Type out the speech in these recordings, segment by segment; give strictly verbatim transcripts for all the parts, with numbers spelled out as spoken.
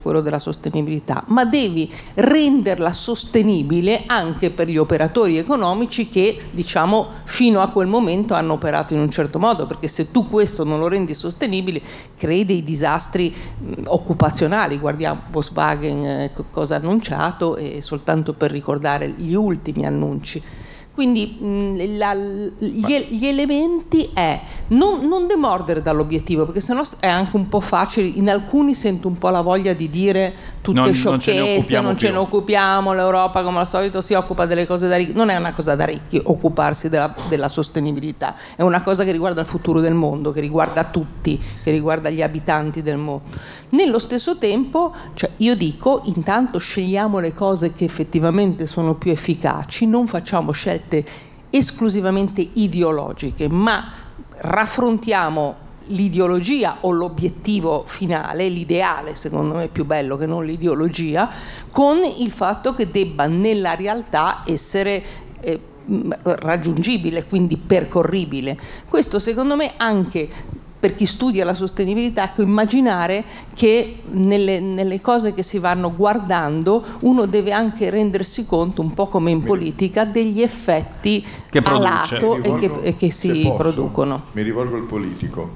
quello della sostenibilità, ma devi renderla sostenibile anche per gli operatori economici che, diciamo, fino a quel momento hanno operato in un certo modo, perché se tu questo non lo rendi sostenibile crei dei disastri mh, occupazionali. Guardiamo Volkswagen eh, cosa ha annunciato, e soltanto per ricordare gli ultimi annunci. Quindi mh, la, gli, gli elementi è non, non demordere dall'obiettivo, perché sennò è anche un po' facile. In alcuni sento un po' la voglia di dire tutte non, sciocchezze, non ce ne occupiamo, l'Europa come al solito si occupa delle cose da ricchi. Non è una cosa da ricchi occuparsi della, della sostenibilità, è una cosa che riguarda il futuro del mondo, che riguarda tutti, che riguarda gli abitanti del mondo. Nello stesso tempo, cioè, io dico, intanto scegliamo le cose che effettivamente sono più efficaci, non facciamo scelte esclusivamente ideologiche, ma raffrontiamo l'ideologia o l'obiettivo finale, l'ideale secondo me è più bello che non l'ideologia, con il fatto che debba nella realtà essere eh, raggiungibile, quindi percorribile. Questo secondo me anche per chi studia la sostenibilità, ecco, immaginare che nelle, nelle cose che si vanno guardando uno deve anche rendersi conto, un po' come in politica, degli effetti che a produce. lato e che, rivolgo, e che si posso, producono. Mi rivolgo al politico.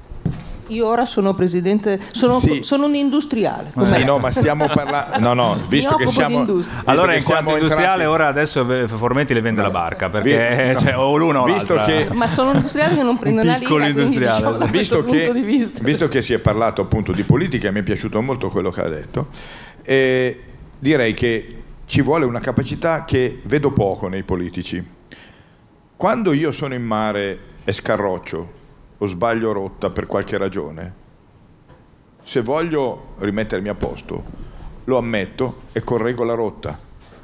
Io ora sono presidente, sono, Sì. sono un industriale. Sì, no, ma stiamo parlando. No, no, visto che siamo. Visto allora, che in quanto siamo industriale, entrati... ora adesso Formenti le vende no. la barca, perché no. cioè, o l'uno o visto l'altra. Che... Ma sono industriale che non prende una lira, industriale. Diciamo, da visto, che, punto di vista. visto che si è parlato appunto di politica, e mi è piaciuto molto quello che ha detto, eh, direi che ci vuole una capacità che vedo poco nei politici. Quando io sono in mare e scarroccio o sbaglio rotta per qualche ragione, se voglio rimettermi a posto lo ammetto e correggo la rotta.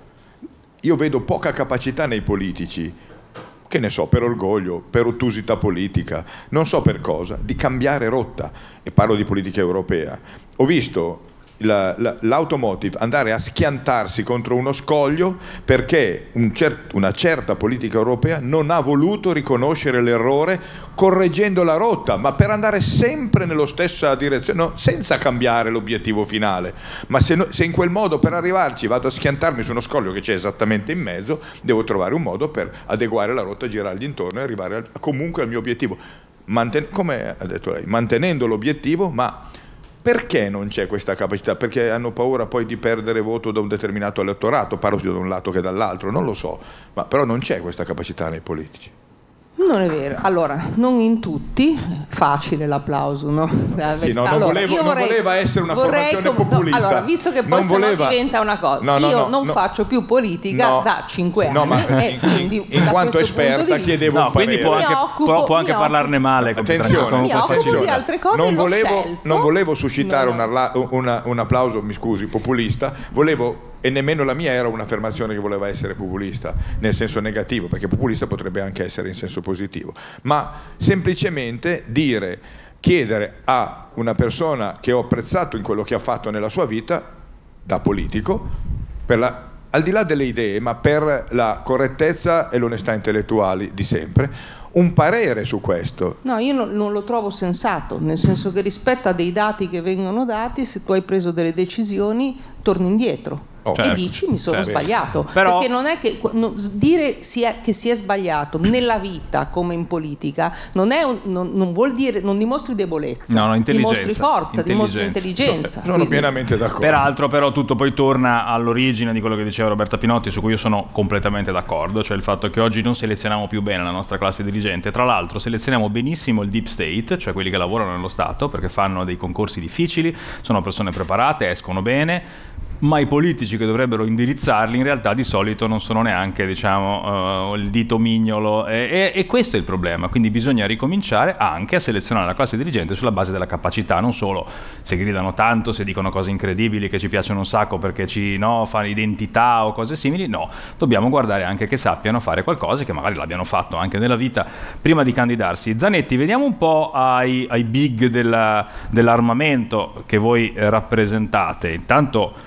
Io vedo poca capacità nei politici, che ne so, per orgoglio, per ottusità politica, non so per cosa, di cambiare rotta, e parlo di politica europea. Ho visto La, la, l'automotive andare a schiantarsi contro uno scoglio perché un cer- una certa politica europea non ha voluto riconoscere l'errore correggendo la rotta, ma per andare sempre nella stessa direzione, no, senza cambiare l'obiettivo finale. Ma se, no, se in quel modo per arrivarci vado a schiantarmi su uno scoglio che c'è esattamente in mezzo, devo trovare un modo per adeguare la rotta, girargli intorno e arrivare al, comunque al mio obiettivo, Manten- come ha detto lei, mantenendo l'obiettivo. Ma perché non c'è questa capacità? Perché hanno paura poi di perdere voto da un determinato elettorato, parlo sia da un lato che dall'altro, non lo so, ma però non c'è questa capacità nei politici. Non è vero, allora, non in tutti, facile l'applauso, no? Sì, no, non, allora, volevo, non vorrei, voleva essere una formazione com- populista. No, allora, visto che poi non voleva... diventa una cosa, no, no, io no, non no, faccio più politica no, da cinque anni. No, ma e in, quindi, in quanto esperta chiedevo no, un parere. quindi può anche, occupo, può, può anche parlarne occupo. male. Attenzione, mi occupo attenzione. di altre cose. Non volevo, scelto. non volevo suscitare no, no. Una, una, un applauso, mi scusi, populista. Volevo, e nemmeno la mia era un'affermazione che voleva essere populista nel senso negativo, perché populista potrebbe anche essere in senso positivo, ma semplicemente dire, chiedere a una persona che ho apprezzato in quello che ha fatto nella sua vita da politico, per la, al di là delle idee, ma per la correttezza e l'onestà intellettuali di sempre, un parere su questo. No, io non, non lo trovo sensato, nel senso che rispetto a dei dati che vengono dati, se tu hai preso delle decisioni torni indietro. Oh, certo, e dici mi sono certo. sbagliato. Però... perché non è che no, dire si è, che si è sbagliato nella vita come in politica non, è un, non, non vuol dire, non dimostri debolezza, no, no, dimostri forza, dimostri intelligenza. Sono quindi... pienamente d'accordo. Peraltro però tutto poi torna all'origine di quello che diceva Roberta Pinotti, su cui io sono completamente d'accordo, cioè il fatto che oggi non selezioniamo più bene la nostra classe dirigente. Tra l'altro selezioniamo benissimo il deep state, cioè quelli che lavorano nello Stato, perché fanno dei concorsi difficili, sono persone preparate, escono bene, ma i politici che dovrebbero indirizzarli in realtà di solito non sono neanche, diciamo, uh, il dito mignolo, e, e, e questo è il problema. Quindi bisogna ricominciare anche a selezionare la classe dirigente sulla base della capacità, non solo se gridano tanto, se dicono cose incredibili che ci piacciono un sacco perché ci no, fanno identità o cose simili. No, dobbiamo guardare anche che sappiano fare qualcosa, che magari l'abbiano fatto anche nella vita prima di candidarsi. Zanetti, vediamo un po' ai, ai big della, dell'armamento che voi rappresentate. Intanto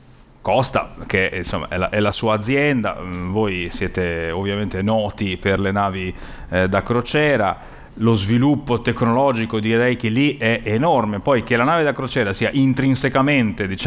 Costa, che insomma è la, è la sua azienda, voi siete ovviamente noti per le navi eh, da crociera, lo sviluppo tecnologico direi che lì è enorme, poi che la nave da crociera sia intrinsecamente, diciamo,